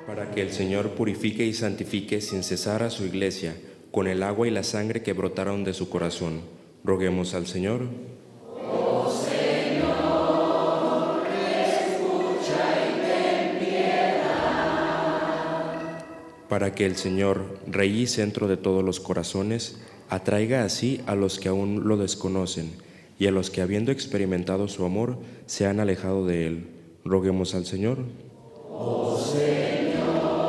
para que el Señor purifique y santifique sin cesar a su iglesia, con el agua y la sangre que brotaron de su corazón. Roguemos al Señor. Oh Señor, escucha y ten piedad. Para que el Señor, Rey y centro de todos los corazones, atraiga así a los que aún lo desconocen y a los que, habiendo experimentado su amor, se han alejado de él. Roguemos al Señor. Oh Señor,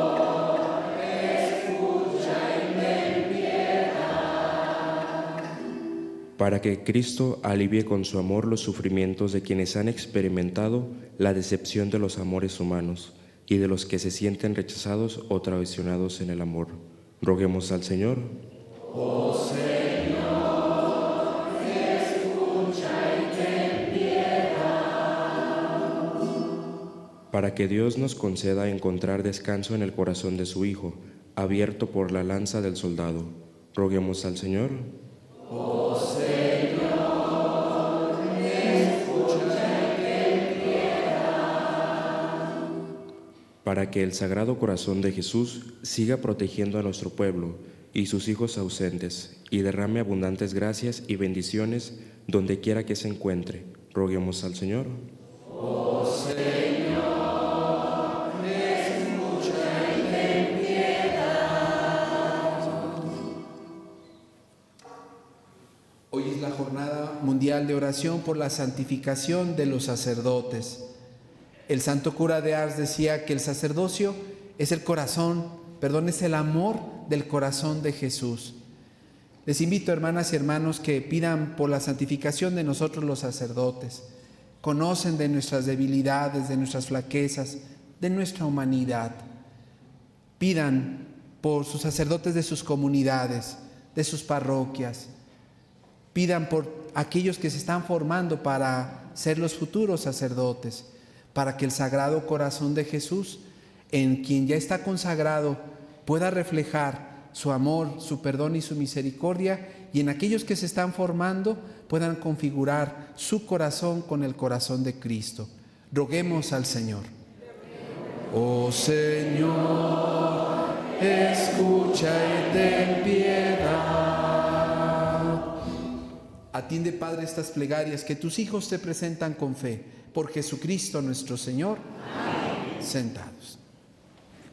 escucha y ten piedad. Para que Cristo alivie con su amor los sufrimientos de quienes han experimentado la decepción de los amores humanos y de los que se sienten rechazados o traicionados en el amor. Roguemos al Señor. Oh Señor, escucha y ten piedad. Para que Dios nos conceda encontrar descanso en el corazón de su Hijo, abierto por la lanza del soldado. Roguemos al Señor. Oh Señor, escucha y ten piedad. Para que el Sagrado Corazón de Jesús siga protegiendo a nuestro pueblo y sus hijos ausentes, y derrame abundantes gracias y bendiciones donde quiera que se encuentre. Roguemos al Señor. Oh Señor, escucha y ten piedad. Hoy es la Jornada Mundial de Oración por la Santificación de los Sacerdotes. El santo cura de Ars decía que el sacerdocio es el es el amor del corazón de Jesús. Les invito, hermanas y hermanos, que pidan por la santificación de nosotros los sacerdotes. Conocen de nuestras debilidades, de nuestras flaquezas, de nuestra humanidad. Pidan por sus sacerdotes de sus comunidades, de sus parroquias. Pidan por aquellos que se están formando para ser los futuros sacerdotes, para que el Sagrado Corazón de Jesús, en quien ya está consagrado, pueda reflejar su amor, su perdón y su misericordia, y en aquellos que se están formando puedan configurar su corazón con el corazón de Cristo. Roguemos al Señor. Oh Señor, escucha y ten piedad. Atiende, Padre, estas plegarias que tus hijos te presentan con fe. Por Jesucristo nuestro Señor. Amén. Sentados.